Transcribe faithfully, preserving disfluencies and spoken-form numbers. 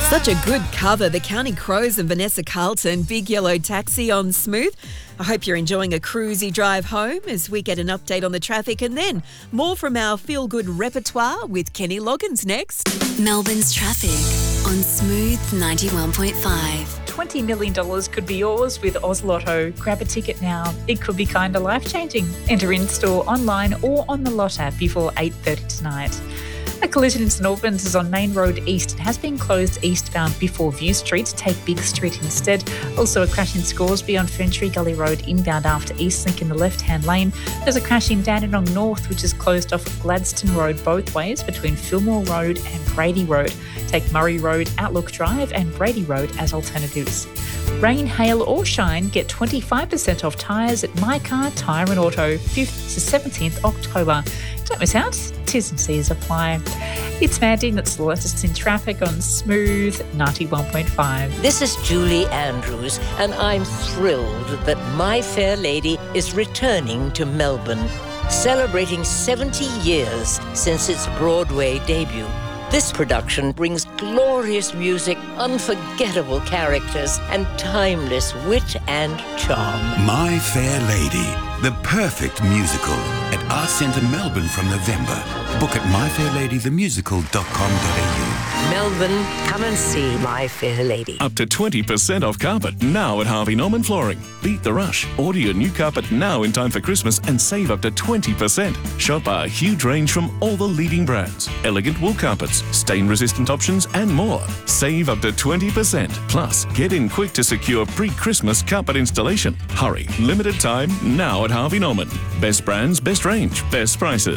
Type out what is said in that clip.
Such a good cover, the Counting Crows and Vanessa Carlton, Big Yellow Taxi on Smooth. I hope you're enjoying a cruisy drive home as we get an update on the traffic, and then more from our feel-good repertoire with Kenny Loggins next. Melbourne's traffic on Smooth ninety-one point five. twenty million dollars could be yours with Oz Lotto. Grab a ticket now. It could be kind of life-changing. Enter in-store, online or on the Lot app before eight thirty tonight. A collision in St Albans is on Main Road East. It has been closed eastbound before View Street. Take Big Street instead. Also a crash in Scoresby on Ferntree Gully Road inbound after Eastlink in the left-hand lane. There's a crash in Dandenong North, which is closed off of Gladstone Road both ways between Fillmore Road and Brady Road. Take Murray Road, Outlook Drive and Brady Road as alternatives. Rain, hail or shine, get twenty-five percent off tyres at My Car Tyre and Auto, fifth to seventeenth October. Don't miss out. T's and C's apply. It's Mandy, that's the latest in traffic on Smooth ninety-one point five. This is Julie Andrews, and I'm thrilled that My Fair Lady is returning to Melbourne, celebrating seventy years since its Broadway debut. This production brings glorious music, unforgettable characters, and timeless wit and charm. My Fair Lady, the perfect musical at Arts Centre Melbourne from November. Book at my fair lady the musical dot com dot a u. Melbourne, come and see My Fair Lady. Up to twenty percent off carpet now at Harvey Norman Flooring. Beat the rush. Order your new carpet now in time for Christmas and save up to twenty percent. Shop our huge range from all the leading brands. Elegant wool carpets, stain-resistant options and more. Save up to twenty percent. Plus, get in quick to secure pre-Christmas carpet installation. Hurry. Limited time now at Harvey Norman. Best brands, best range, best prices.